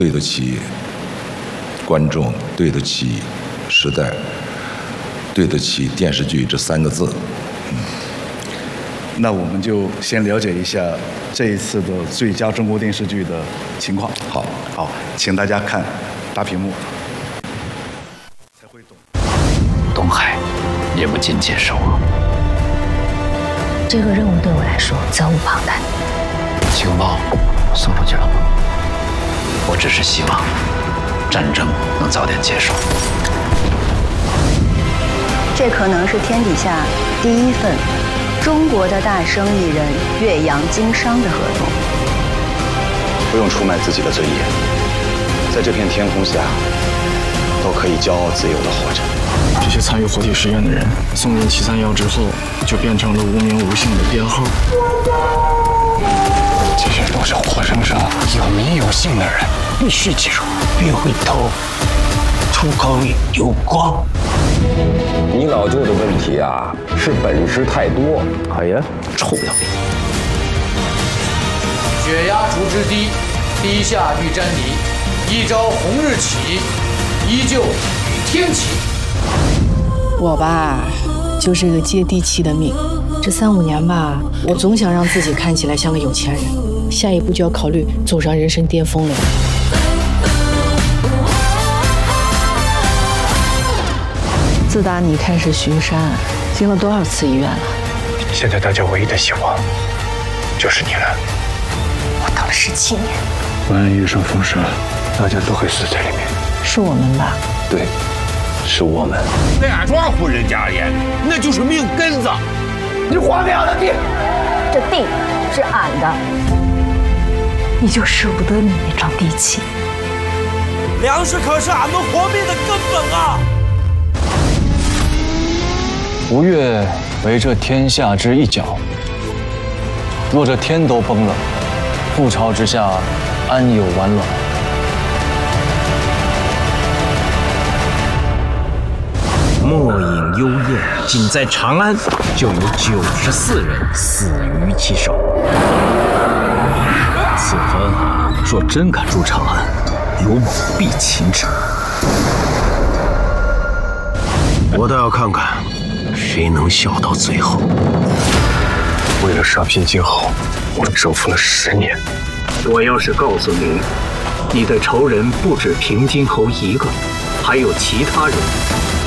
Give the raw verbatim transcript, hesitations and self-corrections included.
对得起观众，对得起时代，对得起电视剧这三个字。嗯， 那我们就先了解一下这一次的最佳中国电视剧的情况。 好， 好，请大家看大屏幕。才会懂。 东海也不禁接受。 这个任务对我来说责无旁贷。 情报送出去了吗？我只是希望战争能早点结束。 这可能是天底下第一份中国的大生意人岳阳经商的合同。 不用出卖自己的尊严，在这片天空下，都可以骄傲自由地活着。 这些参与活体实验的人，送进七三幺之后，就变成了无名无姓的编号。这些都是活生生有名有姓的人，必须记住，别回头，出口里有光。 你老舅的问题啊，是本事太多。 哎呀，臭不要脸！ 血压逐之低，低下欲沾泥。一朝红日起，依旧与天齐。 我吧，就是个接地气的命。这三五年吧，我总想让自己看起来像个有钱人。下一步就要考虑走上人生巅峰了。自打你开始巡山，进了多少次医院了？ 现在大家唯一的希望就是你了。 我等了十七年。 万一遇上风沙，大家都会死在里面。 是我们吧？ 对，是我们。 那俺庄户人家也，那就是命根子。你还给俺的地， 这地是俺的，你就舍不得你那张地契。 粮食可是俺们活命的根本啊！ 吴越为这天下之一角，若这天都崩了，覆巢之下安有完卵？ 莫饮幽咽，仅在长安就有九十四人死于其手。此番若真敢入长安，有某必擒之。我倒要看看，谁能笑到最后。 为了杀平靖侯，我蛰伏了十年。 我要是告诉你，你的仇人不止平津侯一个，还有其他人。